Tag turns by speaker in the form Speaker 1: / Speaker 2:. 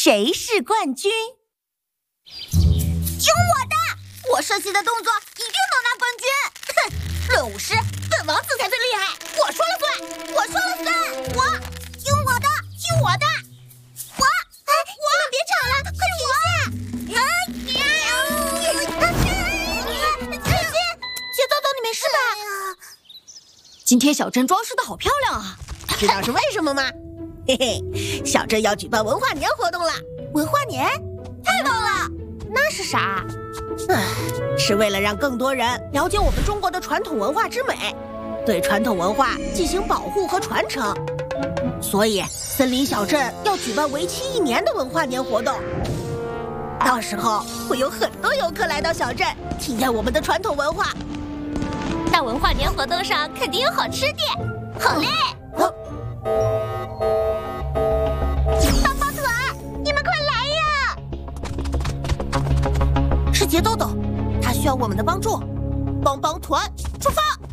Speaker 1: 谁是冠军？
Speaker 2: 听我的！我设计的动作一定能拿冠军！哼，论舞狮，本王子才最厉害！我说了算！我说了算！我听我的，听我的！我们别吵了，快停下！节奏懂你没事吧？
Speaker 1: 今天小镇装饰的好漂亮啊！
Speaker 3: 知道是为什么吗？嘿嘿，小镇要举办文化年活动了。
Speaker 2: 文化年，太棒了！
Speaker 1: 那是啥？
Speaker 3: 是为了让更多人了解我们中国的传统文化之美，对传统文化进行保护和传承。所以，森林小镇要举办为期1年的文化年活动。到时候会有很多游客来到小镇，体验我们的传统文化。
Speaker 2: 到文化年活动上肯定有好吃的。好嘞！棒棒团，你们快来呀！
Speaker 3: 是杰豆豆，他需要我们的帮助。帮帮团出发！